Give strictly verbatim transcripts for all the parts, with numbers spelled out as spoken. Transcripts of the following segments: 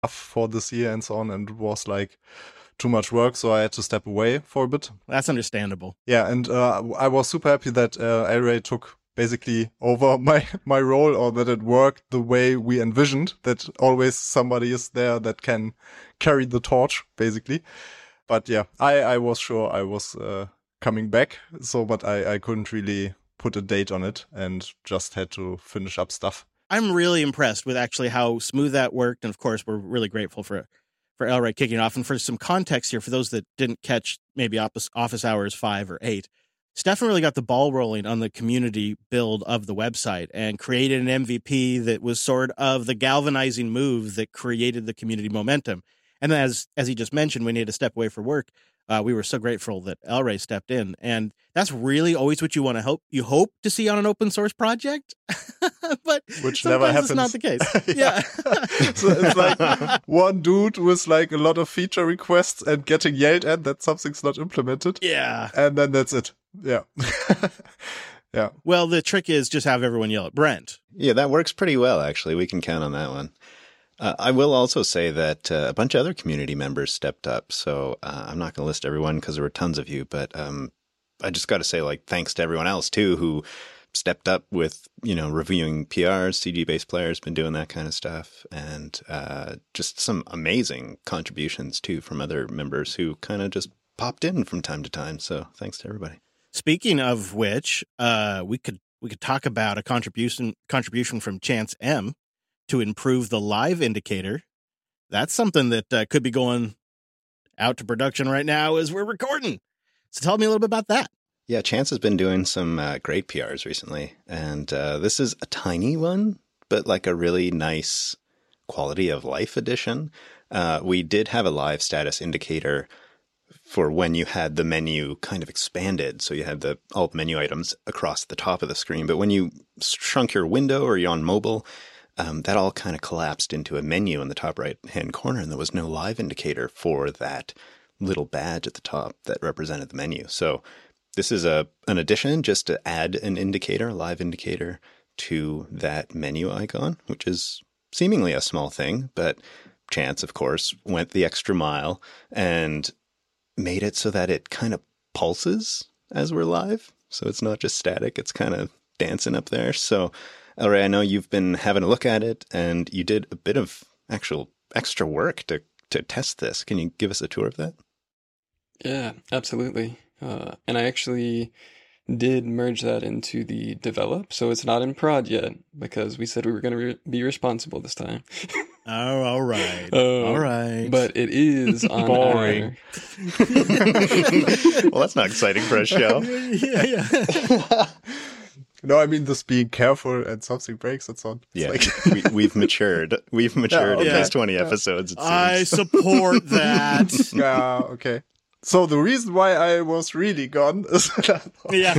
for this year and so on, and it was like too much work, so I had to step away for a bit. That's understandable. Yeah, and uh, I was super happy that uh, Elray took basically over my, my role, or that it worked the way we envisioned, that always somebody is there that can carry the torch, basically. But yeah, I, I was sure I was uh, coming back, so but I, I couldn't really put a date on it and just had to finish up stuff. I'm really impressed with actually how smooth that worked, and of course, we're really grateful for for Elray kicking off. And for some context here, for those that didn't catch maybe office, office hours five or eight, Stefan really got the ball rolling on the community build of the website and created an M V P that was sort of the galvanizing move that created the community momentum. And then as as he just mentioned, we needed to step away for work. Uh, we were so grateful that Elray stepped in, and that's really always what you want to hope you hope to see on an open source project, but which sometimes never happens. It's not the case. Yeah, so it's like one dude with like a lot of feature requests and getting yelled at that something's not implemented. Yeah, and then that's it. Yeah, yeah. Well, the trick is just have everyone yell at Brent. Yeah, that works pretty well. Actually, we can count on that one. Uh, I will also say that uh, a bunch of other community members stepped up. So uh, I'm not going to list everyone because there were tons of you, but um, I just got to say, like, thanks to everyone else too who stepped up with, you know, reviewing P Rs. C G Based Player's been doing that kind of stuff, and uh, just some amazing contributions too from other members who kind of just popped in from time to time. So thanks to everybody. Speaking of which, uh, we could we could talk about a contribution contribution from Chance M to improve the live indicator. That's something that uh, could be going out to production right now as we're recording. So tell me a little bit about that. Yeah, Chance has been doing some uh, great P Rs recently. And uh, this is a tiny one, but like a really nice quality of life edition. Uh, we did have a live status indicator for when you had the menu kind of expanded. So you had the all the menu items across the top of the screen. But when you shrunk your window or you're on mobile, Um, that all kind of collapsed into a menu in the top right-hand corner, and there was no live indicator for that little badge at the top that represented the menu. So this is a an addition just to add an indicator, a live indicator, to that menu icon, which is seemingly a small thing, but Chance, of course, went the extra mile and made it so that it kind of pulses as we're live. So it's not just static, it's kind of dancing up there. So Elray, I know you've been having a look at it, and you did a bit of actual extra work to, to test this. Can you give us a tour of that? Yeah, absolutely. Uh, and I actually did merge that into the develop, so it's not in prod yet, because we said we were going to re- be responsible this time. Oh, all right. Uh, all right. But it is on Boring. our... Well, that's not exciting for a show. yeah, yeah. No, I mean, this being careful and something breaks and so on. It's Yeah, like we, we've matured. We've matured Yeah, in okay. these twenty episodes, it seems. I support that. yeah, okay. So the reason why I was really gone is... Yeah.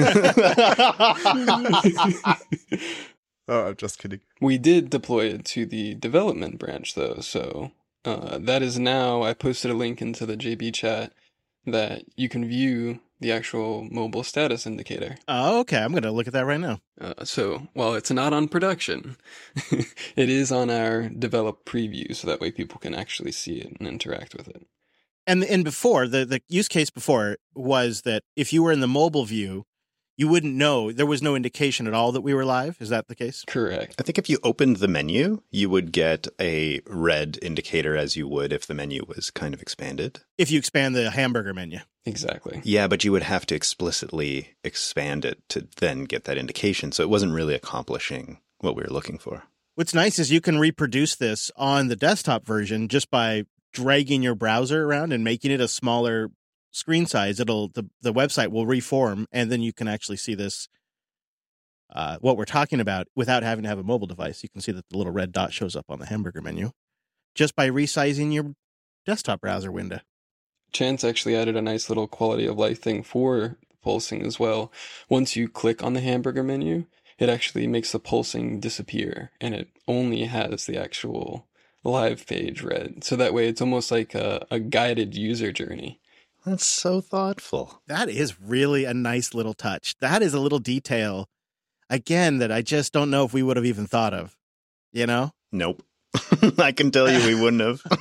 Oh, I'm just kidding. We did deploy it to the development branch, though, so uh, that is now... I posted a link into the J B chat that you can view the actual mobile status indicator. Oh, okay. I'm going to look at that right now. Uh, so while it's not on production, it is on our develop preview, so that way people can actually see it and interact with it. And and before, the, the use case before was that if you were in the mobile view, you wouldn't know. There was no indication at all that we were live. Is that the case? Correct. I think if you opened the menu, you would get a red indicator as you would if the menu was kind of expanded. If you expand the hamburger menu. Exactly. Yeah, but you would have to explicitly expand it to then get that indication. So it wasn't really accomplishing what we were looking for. What's nice is you can reproduce this on the desktop version just by dragging your browser around and making it a smaller screen size. It'll the, the website will reform, and then you can actually see this, uh, what we're talking about, without having to have a mobile device. You can see that the little red dot shows up on the hamburger menu just by resizing your desktop browser window. Chance actually added a nice little quality of life thing for pulsing as well. Once you click on the hamburger menu, it actually makes the pulsing disappear, and it only has the actual live page read. So that way it's almost like a, a guided user journey. That's so thoughtful. That is really a nice little touch. That is a little detail, again, that I just don't know if we would have even thought of, you know? Nope. I can tell you we wouldn't have.